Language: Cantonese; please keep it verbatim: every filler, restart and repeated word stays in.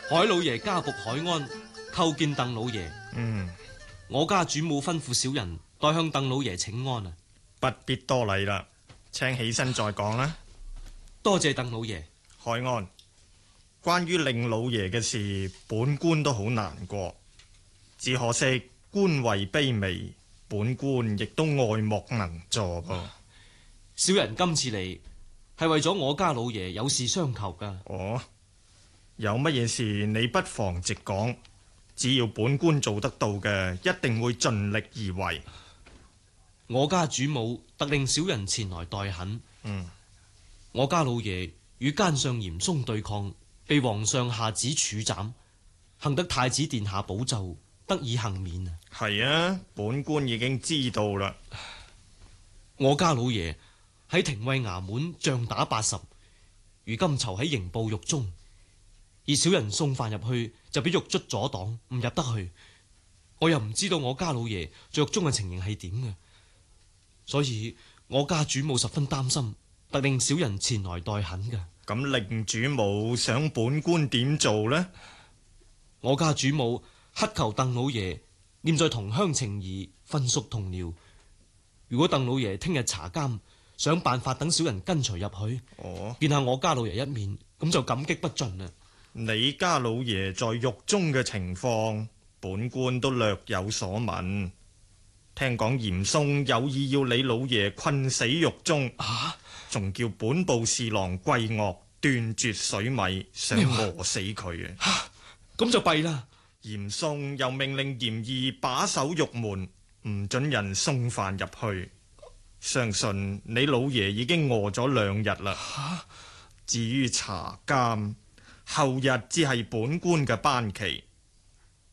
海老爺家僕海安叩見鄧老爺。 嗯， 我家主母吩咐小人代向鄧老爺請安啊。 不必多禮啦，請起身再講啦。 多謝鄧老爺。 海安，關於令老爺嘅事，本官都好難過，只可惜官位卑微，本官亦都愛莫能助噃。 小人今次嚟係為咗我家老爺有事相求噶。 哦，有乜嘢事你不妨直講，只要本官做得到嘅，一定會盡力而為。 我家主母特令小人前來代懇。 嗯， 我家老爺與奸相嚴嵩對抗，被皇上下旨處斬，幸得太子殿下保佑，得以幸免啊。 係啊，本官已經知道啦。 我家老爺喺廷尉衙門仗打八十，如今囚喺刑部獄中，而小人送飯入去就俾獄卒阻擋，唔入得去。我又唔知道我家老爺在獄中嘅情形係點嘅，所以我家主母十分擔心，特令小人前來代懇嘅。 咁令主母想本官點做呢？ 我家主母乞求鄧老爺念在同鄉情誼，分宿同僚。如果鄧老爺聽日查監，想辦法等小人跟隨入去， 哦， 見下我家老爺一面，咁就感激不盡啦。 你家老爺在獄中嘅情況，本官都略有所聞。聽講嚴嵩有意要你老爺困死獄中， 啊！ 仲叫本部侍郎桂岳斷絕水米，想餓死佢啊！ 咁就弊啦。 嚴嵩又命令嚴義把守獄門，唔准人送飯入去。相信你老爺已經餓咗兩日啦。至於查監，後日只係本官嘅班期。